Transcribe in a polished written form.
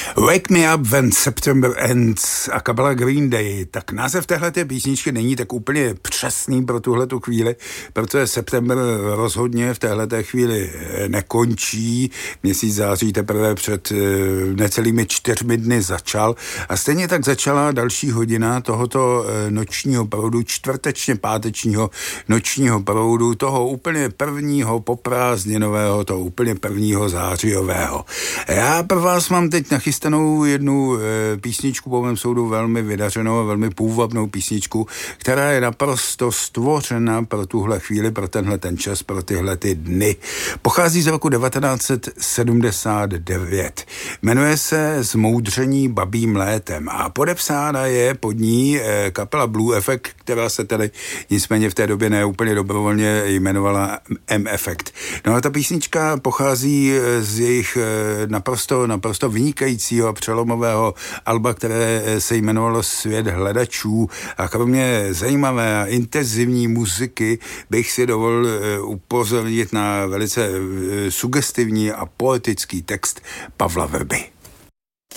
Wake Me Up When September Ends a kapela Green Day. Tak název téhleté písničky není tak úplně přesný pro tuhletu chvíli, protože september rozhodně v téhleté chvíli nekončí. Měsíc září teprve před necelými 4 dny začal a stejně tak začala další hodina tohoto nočního proudu, čtvrtečně pátečního nočního proudu, toho úplně prvního poprázdninového, toho úplně prvního zářijového. Já pro vás mám teď nachystanou jednu písničku, po mém soudu velmi vydařenou a velmi půvabnou písničku, která je naprosto stvořena pro tuhle chvíli, pro tenhle ten čas, pro tyhle ty dny. Pochází z roku 1979. Jmenuje se Zmoudření babím létem a podepsána je pod ní kapela Blue Effect, která se tedy nicméně v té době neúplně dobrovolně jmenovala M-Effect. No a ta písnička pochází z jejich naprosto vynikajícího a přelomového alba, které se jmenovalo Svět hledačů, a kromě zajímavé a intenzivní muziky bych si dovolil upozornit na velice sugestivní a poetický text Pavla Vrby.